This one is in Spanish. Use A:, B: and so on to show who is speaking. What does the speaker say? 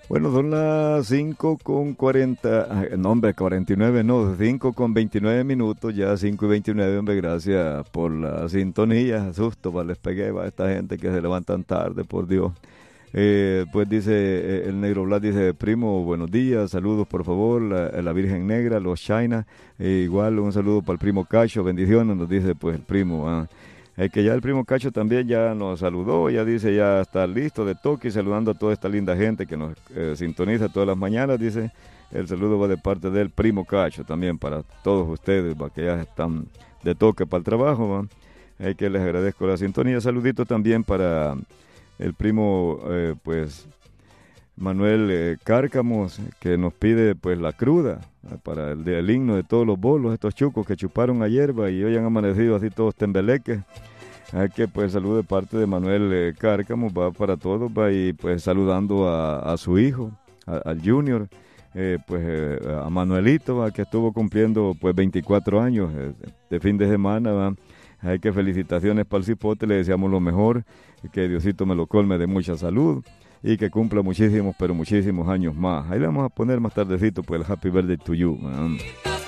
A: Bueno, son las 5:40, no hombre, 49, no, 5:29 minutos, ya 5:29, hombre, gracias por la sintonía, susto, les pegué a esta gente que se levantan tarde, por Dios. Pues dice, el Negro Blas dice, primo, buenos días, saludos por favor, la Virgen Negra, los China, igual un saludo para el primo Cacho, bendiciones, nos dice pues el primo, que ya el primo Cacho también ya nos saludó, ya dice, ya está listo de toque, saludando a toda esta linda gente que nos sintoniza todas las mañanas, dice, el saludo va de parte del primo Cacho también para todos ustedes, que ya están de toque para el trabajo, ¿va? Que les agradezco la sintonía, saludito también para el primo, pues, Manuel Cárcamos, que nos pide pues la cruda para el himno de todos los bolos, estos chucos que chuparon ayer y hoy han amanecido así todos tembeleques. Que pues saludo de parte de Manuel Cárcamo, va para todos, va y pues saludando a su hijo, al Junior, a Manuelito, que estuvo cumpliendo pues 24 años de fin de semana, va. Que felicitaciones para el cipote, le deseamos lo mejor, que Diosito me lo colme de mucha salud y que cumpla muchísimos, pero muchísimos años más. Ahí le vamos a poner más tardecito pues el Happy Birthday to you, man.